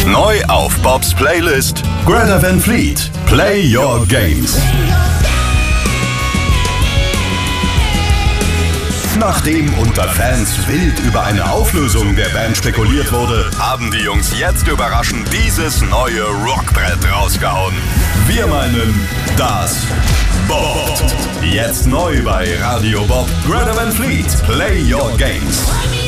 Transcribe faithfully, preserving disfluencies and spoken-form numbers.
Neu auf Bobs Playlist. Greta Van Fleet, Play Your Games. Nachdem unter Fans wild über eine Auflösung der Band spekuliert wurde, haben die Jungs jetzt überraschend dieses neue Rockbrett rausgehauen. Wir meinen das Bob. Jetzt neu bei Radio Bob. Greta Van Fleet, Play Your Games.